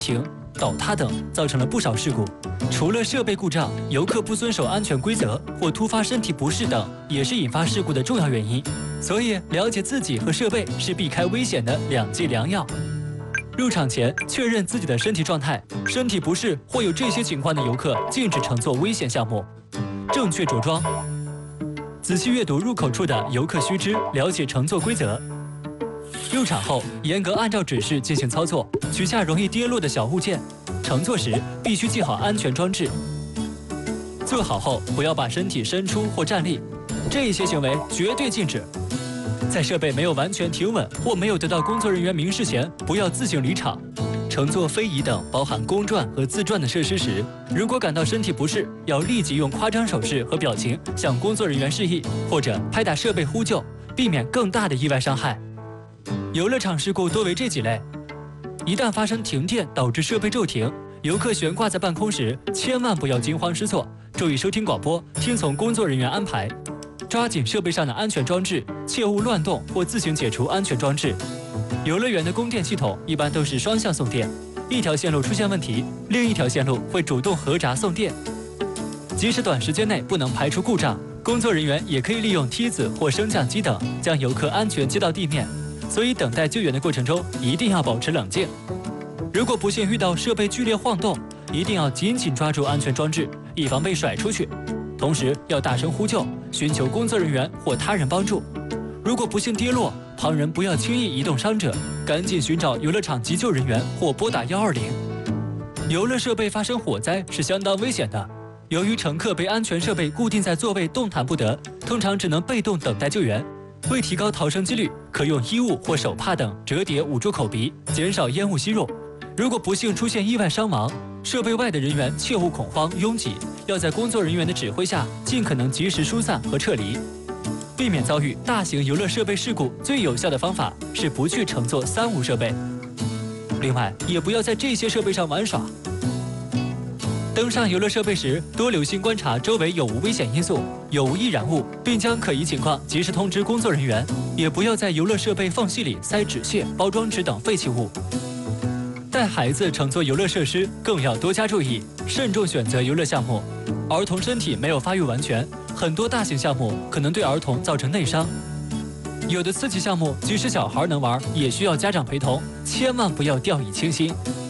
停、倒塌等，造成了不少事故。除了设备故障，游客不遵守安全规则或突发身体不适等，也是引发事故的重要原因。所以，了解自己和设备是避开危险的两剂良药。入场前确认自己的身体状态，身体不适或有这些情况的游客禁止乘坐危险项目。正确着装，仔细阅读入口处的游客须知，了解乘坐规则。入场后，严格按照指示进行操作，取下容易跌落的小物件。乘坐时必须系好安全装置。坐好后，不要把身体伸出或站立，这些行为绝对禁止。在设备没有完全停稳或没有得到工作人员明示前，不要自行离场。乘坐非遗等包含公转和自转的设施时，如果感到身体不适，要立即用夸张手势和表情向工作人员示意，或者拍打设备呼救，避免更大的意外伤害。游乐场事故多为这几类：一旦发生停电导致设备骤停，游客悬挂在半空时，千万不要惊慌失措，注意收听广播，听从工作人员安排，抓紧设备上的安全装置，切勿乱动或自行解除安全装置。游乐园的供电系统一般都是双向送电，一条线路出现问题，另一条线路会主动合闸送电。即使短时间内不能排除故障，工作人员也可以利用梯子或升降机等将游客安全接到地面。所以等待救援的过程中一定要保持冷静。如果不幸遇到设备剧烈晃动，一定要紧紧抓住安全装置，以防被甩出去。同时要大声呼救，寻求工作人员或他人帮助。如果不幸跌落，旁人不要轻易移动伤者，赶紧寻找游乐场急救人员或拨打120。游乐设备发生火灾是相当危险的，由于乘客被安全设备固定在座位动弹不得，通常只能被动等待救援。为提高逃生几率，可用衣物或手帕等折叠捂住口鼻，减少烟雾吸入。如果不幸出现意外伤亡，设备外的人员切勿恐慌拥挤，要在工作人员的指挥下尽可能及时疏散和撤离。避免遭遇大型游乐设备事故，最有效的方法是不去乘坐3无设备。另外，也不要在这些设备上玩耍。登上游乐设备时，多留心观察周围有无危险因素，有无易燃物，并将可疑情况及时通知工作人员。也不要在游乐设备缝隙里塞纸屑、包装纸等废弃物。带孩子乘坐游乐设施更要多加注意，慎重选择游乐项目。儿童身体没有发育完全，很多大型项目可能对儿童造成内伤。有的刺激项目即使小孩能玩，也需要家长陪同，千万不要掉以轻心。